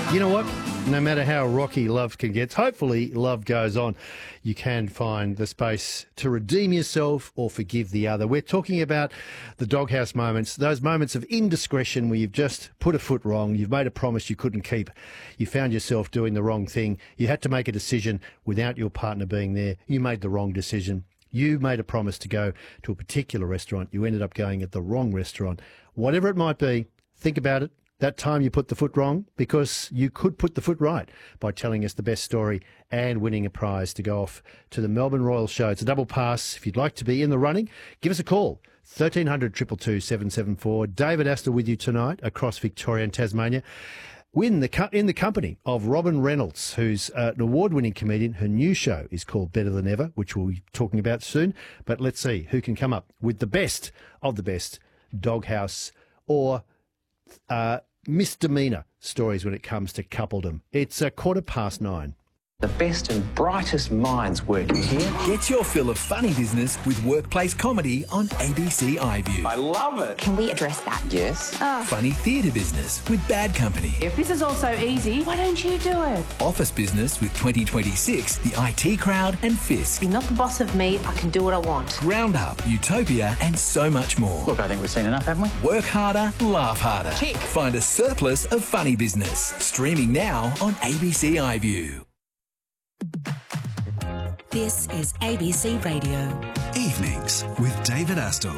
You know what? No matter how rocky love can get, hopefully love goes on. You can find the space to redeem yourself or forgive the other. We're talking about the doghouse moments, those moments of indiscretion where you've just put a foot wrong, you've made a promise you couldn't keep, you found yourself doing the wrong thing, you had to make a decision without your partner being there, you made the wrong decision. You made a promise to go to a particular restaurant, you ended up going at the wrong restaurant. Whatever it might be, think about it. That time you put the foot wrong, because you could put the foot right by telling us the best story and winning a prize to go off to the Melbourne Royal Show. It's a double pass. If you'd like to be in the running, give us a call. 1300 222 774. David Astor with you tonight across Victoria and Tasmania. In the company of Robin Reynolds, who's an award-winning comedian. Her new show is called Better Than Ever, which we'll be talking about soon. But let's see who can come up with the best of the best doghouse or misdemeanor stories when it comes to coupledom. It's 9:15. The best and brightest minds working here. Get your fill of funny business with workplace comedy on ABC iView. I love it. Can we address that? Yes. Funny theatre business with Bad Company. If this is all so easy, why don't you do it? Office business with 2026, the IT Crowd and Fisk. You're not the boss of me. I can do what I want. Roundup, Utopia and so much more. Look, I think we've seen enough, haven't we? Work harder, laugh harder. Tick. Find a surplus of funny business. Streaming now on ABC iView. This is ABC Radio. Evenings with David Astor.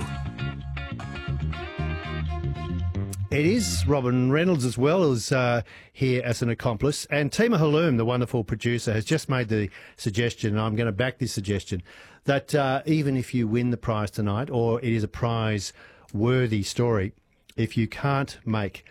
It is Robin Reynolds as well as here as an accomplice. And Tima Halloum, the wonderful producer, has just made the suggestion, and I'm going to back this suggestion, that even if you win the prize tonight, or it is a prize-worthy story, if you can't make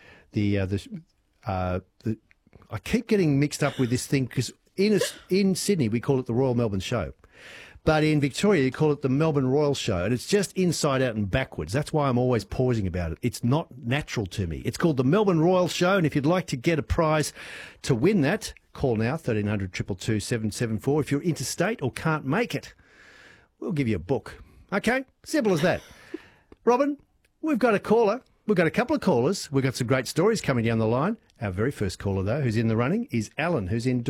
I keep getting mixed up with this thing because in Sydney we call it the Royal Melbourne Show. But in Victoria, you call it the Melbourne Royal Show, and it's just inside out and backwards. That's why I'm always pausing about it. It's not natural to me. It's called the Melbourne Royal Show, and if you'd like to get a prize to win that, call now, 1300 222 774. If you're interstate or can't make it, we'll give you a book. Okay? Simple as that. Robin, we've got a caller. We've got a couple of callers. We've got some great stories coming down the line. Our very first caller, though, who's in the running, is Alan, who's in